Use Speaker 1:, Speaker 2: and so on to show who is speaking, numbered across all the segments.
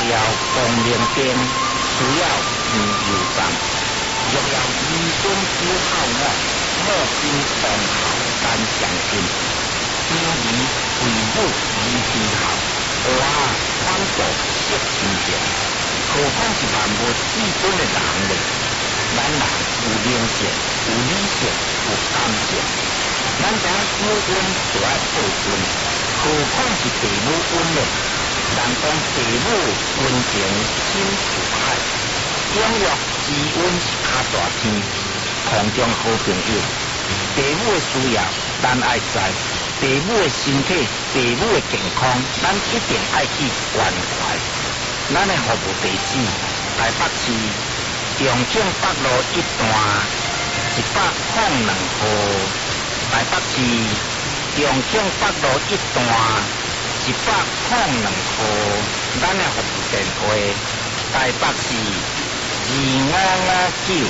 Speaker 1: 要光明灯，需要燃油站。若要医生之后呢，莫经同校单相信，因为为母医之后，哇，宽度识亲情，何况是万无至尊的人呢？咱人有灵性，有理性，有感性，咱知影有恩就要报恩，何况是父母恩呢？人讲父母恩情深似海，永远之恩是较大天。空中好朋友，父母的需要咱爱知，父母的身体、父母的健康，咱一定爱去关怀。咱的服务地址：台北市中正北路1段102号，台北市中正北路1段102号。咱的服务电话：台北市25592699，25592699。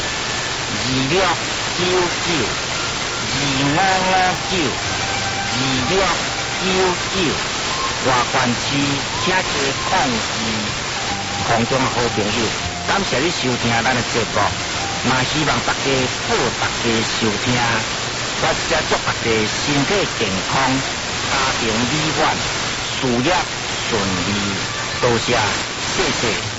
Speaker 1: 外关区请加控制。空中好朋友，感谢你收听咱的节目，也希望大家好，大家收听，我只祝大家身体健康，家庭美满，事业顺利，多谢，谢谢。